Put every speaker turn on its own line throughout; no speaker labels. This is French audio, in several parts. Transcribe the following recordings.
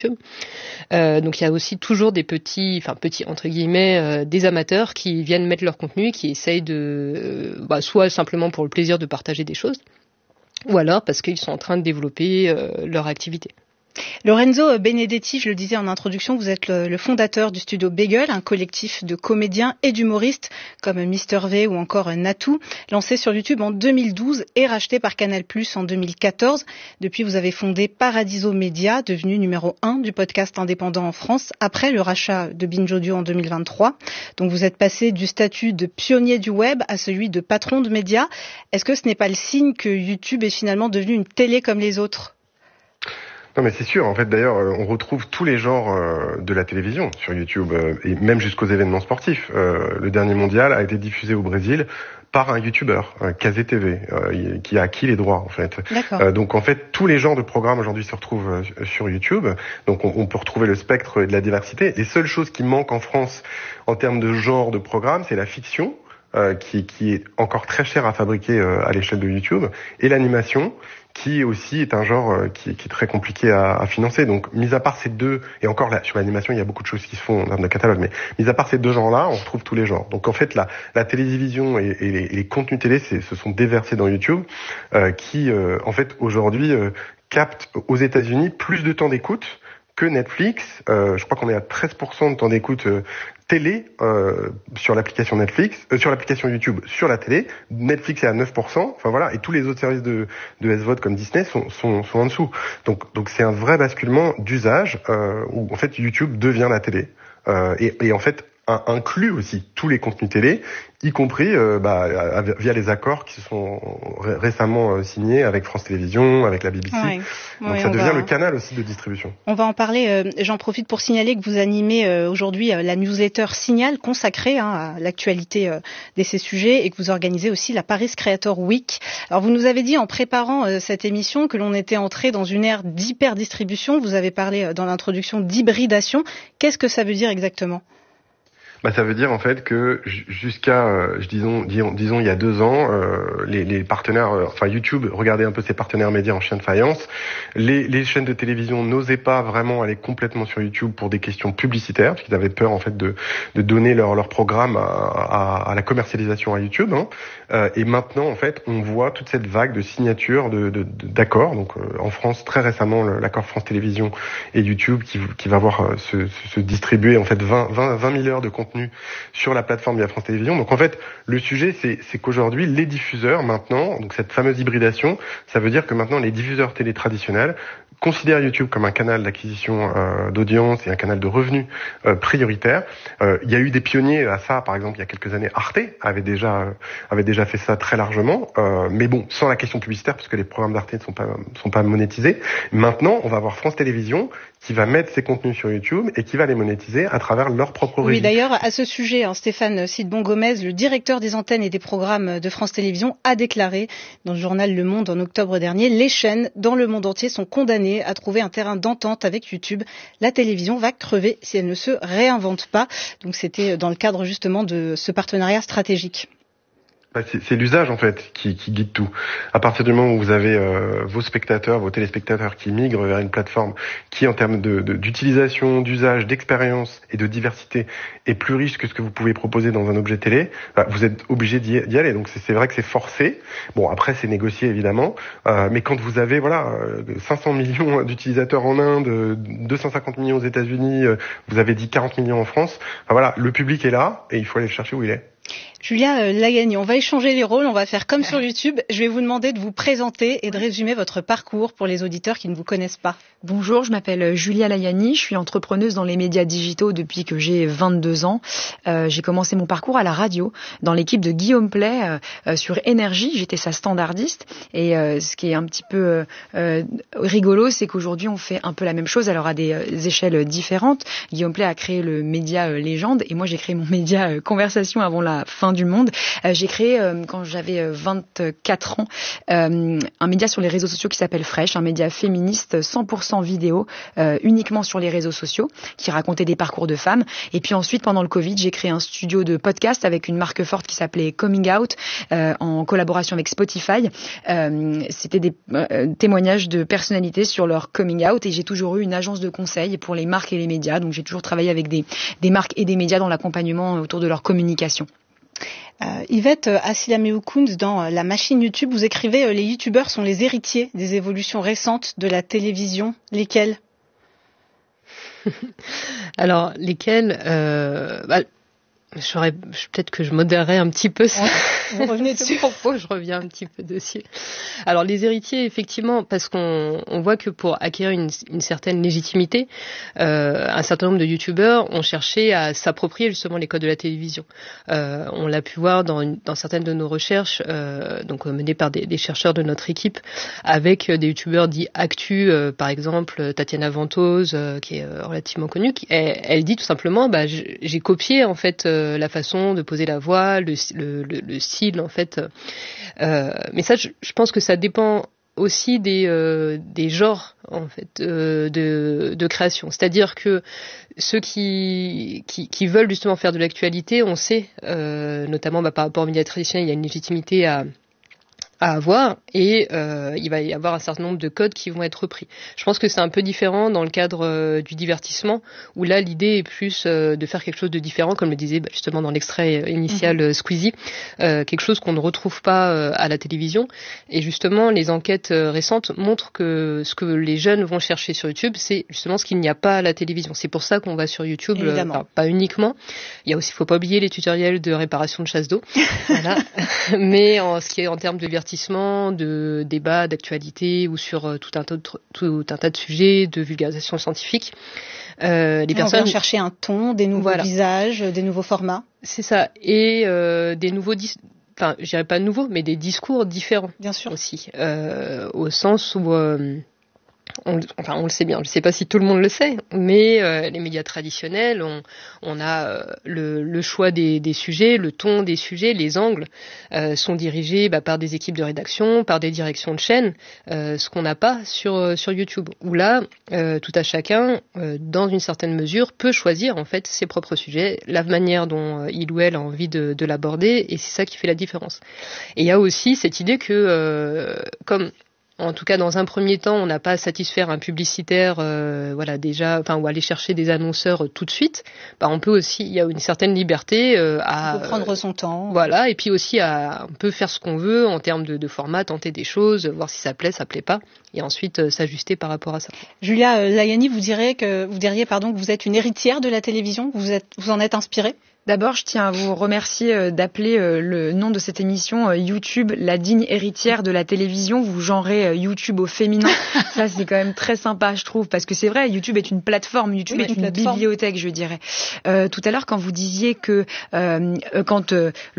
Donc il y a aussi toujours des petits entre guillemets, des amateurs qui viennent mettre leur contenu et qui essayent de, soit simplement pour le plaisir de partager des choses, ou alors parce qu'ils sont en train de développer leur activité.
Lorenzo Benedetti, je le disais en introduction, vous êtes le fondateur du studio Bagel, un collectif de comédiens et d'humoristes comme Mister V ou encore Natou, lancé sur YouTube en 2012 et racheté par Canal+ en 2014. Depuis, vous avez fondé Paradiso Media, devenu numéro 1 du podcast indépendant en France, après le rachat de Binge Audio en 2023. Donc vous êtes passé du statut de pionnier du web à celui de patron de médias. Est-ce que ce n'est pas le signe que YouTube est finalement devenu une télé comme les autres ?
Non mais c'est sûr, en fait d'ailleurs on retrouve tous les genres de la télévision sur YouTube et même jusqu'aux événements sportifs. Le dernier mondial a été diffusé au Brésil par un youtubeur, Kazé TV, qui a acquis les droits en fait. Donc en fait tous les genres de programmes aujourd'hui se retrouvent sur YouTube. Donc on peut retrouver le spectre de la diversité. Les seules choses qui manquent en France en termes de genre de programme, c'est la fiction. Qui est encore très cher à fabriquer à l'échelle de YouTube, et l'animation, qui aussi est un genre qui est très compliqué à financer. Donc, mis à part ces deux, et encore là, sur l'animation, il y a beaucoup de choses qui se font en termes de catalogue, mais mis à part ces deux genres-là, on retrouve tous les genres. Donc, en fait, la télévision et les contenus télé se sont déversés dans YouTube, qui, en fait, aujourd'hui, captent aux États-Unis plus de temps d'écoute que Netflix. Je crois qu'on est à 13% de temps d'écoute télé sur l'application Netflix, sur l'application YouTube, sur la télé. Netflix est à 9%. Enfin voilà, et tous les autres services de SVOD comme Disney sont en dessous. Donc c'est un vrai basculement d'usage où en fait YouTube devient la télé et en fait inclut aussi tous les contenus télé, y compris via les accords qui se sont récemment signés avec France Télévisions, avec la BBC. Donc ça devient le canal aussi de distribution.
On va en parler. J'en profite pour signaler que vous animez aujourd'hui la newsletter Signal, consacrée à l'actualité de ces sujets, et que vous organisez aussi la Paris Creator Week. Alors vous nous avez dit en préparant cette émission que l'on était entré dans une ère d'hyper-distribution. Vous avez parlé dans l'introduction d'hybridation. Qu'est-ce que ça veut dire exactement ?
Ça veut dire en fait que jusqu'à disons il y a 2 ans, les partenaires, YouTube regardait un peu ses partenaires médias en chien de faïence. Les chaînes de télévision n'osaient pas vraiment aller complètement sur YouTube pour des questions publicitaires, parce qu'ils avaient peur en fait de donner leur programme à la commercialisation à YouTube. Et maintenant en fait on voit toute cette vague de signatures d'accords. Donc en France très récemment l'accord France Télévisions et YouTube qui va voir se distribuer en fait 20 000 heures de contenu sur la plateforme via France Télévisions. Donc en fait, le sujet, c'est qu'aujourd'hui, les diffuseurs, maintenant, donc cette fameuse hybridation, ça veut dire que maintenant, les diffuseurs télé traditionnels considèrent YouTube comme un canal d'acquisition d'audience et un canal de revenus prioritaire. Il y a eu des pionniers à ça, par exemple, il y a quelques années, Arte avait déjà fait ça très largement, mais bon, sans la question publicitaire, parce que les programmes d'Arte ne sont pas monétisés. Maintenant, on va avoir France Télévisions qui va mettre ses contenus sur YouTube et qui va les monétiser à travers leur propre régie.
Oui, d'ailleurs, à ce sujet, Stéphane Sidbon-Gomez, le directeur des antennes et des programmes de France Télévisions, a déclaré dans le journal Le Monde en octobre dernier: les chaînes dans le monde entier sont condamnées à trouver un terrain d'entente avec YouTube. La télévision va crever si elle ne se réinvente pas. Donc c'était dans le cadre justement de ce partenariat stratégique.
C'est l'usage en fait qui guide tout. À partir du moment où vous avez vos spectateurs, vos téléspectateurs qui migrent vers une plateforme qui, en termes d'utilisation, d'usage, d'expérience et de diversité, est plus riche que ce que vous pouvez proposer dans un objet télé, vous êtes obligé d'y aller. Donc c'est vrai que c'est forcé. Bon, après c'est négocié évidemment, mais quand vous avez 500 millions d'utilisateurs en Inde, 250 millions aux États-Unis, vous avez dit 40 millions en France. Le public est là et il faut aller le chercher où il est.
Julia Layani, on va échanger les rôles, on va faire comme sur YouTube. Je vais vous demander de vous présenter et de résumer votre parcours pour les auditeurs qui ne vous connaissent pas.
Bonjour, je m'appelle Julia Layani, je suis entrepreneuse dans les médias digitaux depuis que j'ai 22 ans. J'ai commencé mon parcours à la radio, dans l'équipe de Guillaume Play sur Énergie. J'étais sa standardiste et ce qui est un petit peu rigolo, c'est qu'aujourd'hui on fait un peu la même chose, alors à des échelles différentes. Guillaume Play a créé le média Légende et moi j'ai créé mon média Conversation avant la la fin du monde. J'ai créé, quand j'avais 24 ans, un média sur les réseaux sociaux qui s'appelle Fresh, un média féministe 100% vidéo, uniquement sur les réseaux sociaux, qui racontait des parcours de femmes. Et puis ensuite, pendant le Covid, j'ai créé un studio de podcast avec une marque forte qui s'appelait Coming Out, en collaboration avec Spotify. C'était des témoignages de personnalités sur leur coming out, et j'ai toujours eu une agence de conseil pour les marques et les médias. Donc j'ai toujours travaillé avec des marques et des médias dans l'accompagnement autour de leur communication.
Yvette Asilameoukounz, dans La Machine YouTube, vous écrivez les youtubeurs sont les héritiers des évolutions récentes de la télévision. Lesquels?
Alors, lesquels peut-être que je modérerai un petit peu ça.
Vous revenez dessus.
Je reviens un petit peu dessus. Alors les héritiers, effectivement, parce qu'on voit que pour acquérir une certaine légitimité, un certain nombre de youtubeurs ont cherché à s'approprier justement les codes de la télévision. On l'a pu voir dans certaines de nos recherches, donc menées par des chercheurs de notre équipe, avec des youtubeurs dits actu, par exemple Tatiana Ventose, qui est relativement connue. Elle dit tout simplement, j'ai copié en fait la façon de poser la voix, le style en fait. Mais ça, je pense que ça dépend aussi des genres en fait de création. C'est-à-dire que ceux qui veulent justement faire de l'actualité, on sait, notamment par rapport aux médias traditionnels, il y a une légitimité à avoir, et il va y avoir un certain nombre de codes qui vont être repris. Je pense que c'est un peu différent dans le cadre du divertissement, où là l'idée est plus de faire quelque chose de différent, comme le disait justement dans l'extrait initial Squeezie, quelque chose qu'on ne retrouve pas à la télévision. Et justement, les enquêtes récentes montrent que ce que les jeunes vont chercher sur YouTube, c'est justement ce qu'il n'y a pas à la télévision. C'est pour ça qu'on va sur YouTube, pas uniquement. Il y a aussi, faut pas oublier les tutoriels de réparation de chasse d'eau, voilà. Mais ce qui est en termes de divertissement, de débats, d'actualité, ou sur tout un tas de sujets, de vulgarisation scientifique. Les personnes
vont chercher un ton, des nouveaux visages, des nouveaux formats.
C'est ça, et des nouveaux je dirais pas nouveaux, mais des discours différents.
Bien sûr.
Aussi, au sens où on le sait bien, je ne sais pas si tout le monde le sait, mais les médias traditionnels, on a le choix des sujets, le ton des sujets, les angles sont dirigés par des équipes de rédaction, par des directions de chaîne, ce qu'on n'a pas sur YouTube, où là, tout à chacun, dans une certaine mesure, peut choisir en fait ses propres sujets, la manière dont il ou elle a envie de l'aborder, et c'est ça qui fait la différence. Et il y a aussi cette idée que, comme en tout cas, dans un premier temps, on n'a pas à satisfaire un publicitaire, ou aller chercher des annonceurs tout de suite. On peut aussi, il y a une certaine liberté à
prendre son temps.
Voilà, et puis aussi on peut faire ce qu'on veut en termes de format, tenter des choses, voir si ça plaît pas, et ensuite s'ajuster par rapport à ça.
Julia Layani, vous diriez que vous êtes une héritière de la télévision. Vous en êtes inspirée?
D'abord, je tiens à vous remercier d'appeler le nom de cette émission YouTube, la digne héritière de la télévision. Vous genrez YouTube au féminin. Ça, c'est quand même très sympa, je trouve, parce que c'est vrai, YouTube est une plateforme, YouTube est une bibliothèque, je dirais. Tout à l'heure, quand vous disiez que quand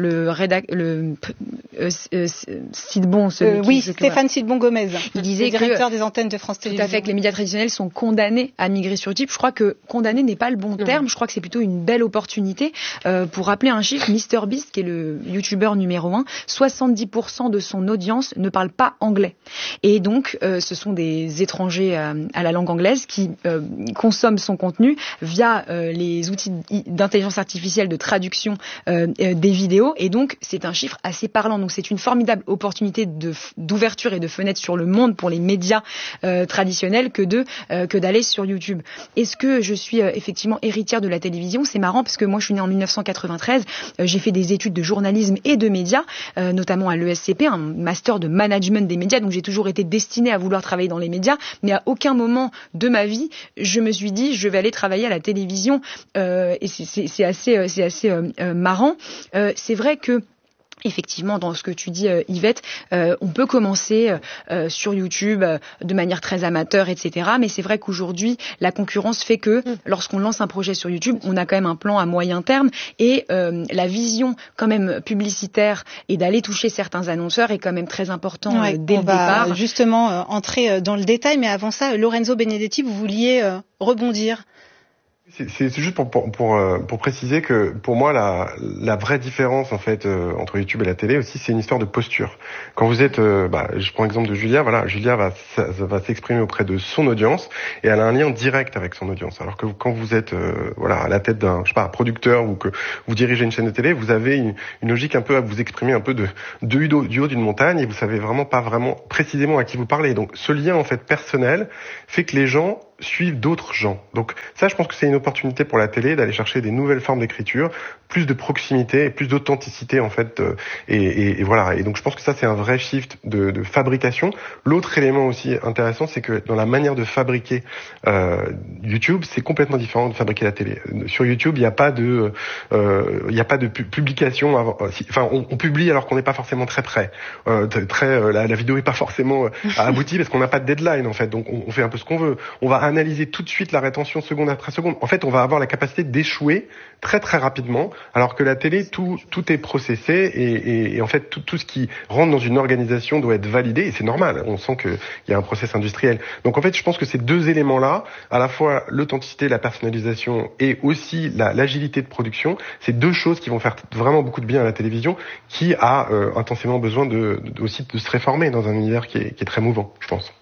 Sidbon,
Stéphane Sidbon-Gomez,
il disait
le directeur des antennes de France Télévisions.
Tout à fait, que les médias traditionnels sont condamnés à migrer sur YouTube. Je crois que condamner n'est pas le bon terme. Je crois que c'est plutôt une belle opportunité. Pour rappeler un chiffre, MrBeast, qui est le youtubeur numéro 1, 70% de son audience ne parle pas anglais. Et donc, ce sont des étrangers à la langue anglaise qui consomment son contenu via les outils d'intelligence artificielle de traduction des vidéos. Et donc, c'est un chiffre assez parlant. Donc, c'est une formidable opportunité d'ouverture et de fenêtre sur le monde pour les médias traditionnels que d'aller sur YouTube. Est-ce que je suis effectivement héritière de la télévision? C'est marrant parce que moi, je suis née en 1993, j'ai fait des études de journalisme et de médias, notamment à l'ESCP, un master de management des médias, donc j'ai toujours été destinée à vouloir travailler dans les médias, mais à aucun moment de ma vie, je me suis dit, je vais aller travailler à la télévision, et c'est assez marrant. C'est vrai que effectivement, dans ce que tu dis, Yvette, on peut commencer sur YouTube de manière très amateur, etc. Mais c'est vrai qu'aujourd'hui, la concurrence fait que lorsqu'on lance un projet sur YouTube, on a quand même un plan à moyen terme et la vision quand même publicitaire et d'aller toucher certains annonceurs est quand même très important dès le départ.
On va justement entrer dans le détail, mais avant ça, Lorenzo Benedetti, vous vouliez rebondir.
C'est juste pour préciser que pour moi la vraie différence en fait entre YouTube et la télé aussi, c'est une histoire de posture. Quand vous êtes, je prends l'exemple de Julia, voilà, Julia va s'exprimer auprès de son audience et elle a un lien direct avec son audience. Alors que quand vous êtes à la tête d'un un producteur ou que vous dirigez une chaîne de télé, vous avez une logique un peu à vous exprimer un peu du haut d'une montagne et vous savez pas vraiment précisément à qui vous parlez. Donc ce lien en fait personnel fait que les gens suivent d'autres gens. Donc ça, je pense que c'est une opportunité pour la télé d'aller chercher des nouvelles formes d'écriture, plus de proximité et plus d'authenticité en fait. Et voilà. Et donc je pense que ça, c'est un vrai shift de fabrication. L'autre élément aussi intéressant, c'est que dans la manière de fabriquer YouTube, c'est complètement différent de fabriquer la télé. Sur YouTube, il n'y a pas de publication. On publie alors qu'on n'est pas forcément très près. La vidéo est pas forcément aboutie parce qu'on n'a pas de deadline en fait. Donc on fait un peu ce qu'on veut. On va analyser tout de suite la rétention seconde après seconde. En fait, on va avoir la capacité d'échouer très très rapidement, alors que la télé, tout est processé et en fait tout ce qui rentre dans une organisation doit être validé et c'est normal. On sent qu'il y a un process industriel. Donc en fait, je pense que ces deux éléments-là, à la fois l'authenticité, la personnalisation et aussi l'agilité de production, c'est deux choses qui vont faire vraiment beaucoup de bien à la télévision, qui a intensément besoin aussi de se réformer dans un univers qui est très mouvant, je pense.